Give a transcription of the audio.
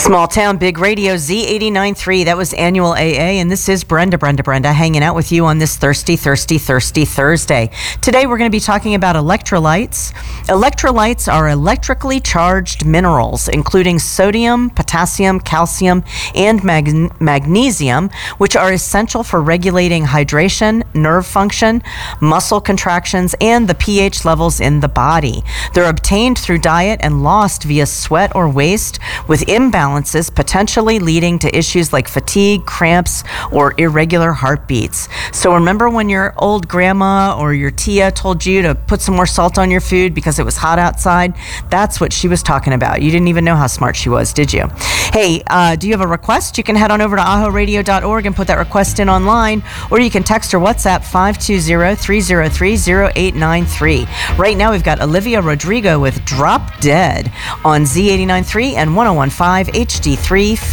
Small Town Big Radio Z89.3. That was Annual AA, and this is Brenda hanging out with you on this thirsty Thursday. Today we're going to be talking about electrolytes. Electrolytes are electrically charged minerals, including sodium, potassium, calcium, and magnesium, which are essential for regulating hydration, nerve function, muscle contractions, and the pH levels in the body. They're obtained through diet and lost via sweat or waste, with imbalances potentially leading to issues like fatigue, cramps, or irregular heartbeats. So remember when your old grandma or your tia told you to put some more salt on your food because it was hot outside? That's what she was talking about. You didn't even know how smart she was, did you? Hey, do you have a request? You can head on over to ahoradio.org and put that request in online, or you can text or WhatsApp 520-303-0893. Right now we've got Olivia Rodrigo with Drop Dead on Z89.3 and 101.5 HD3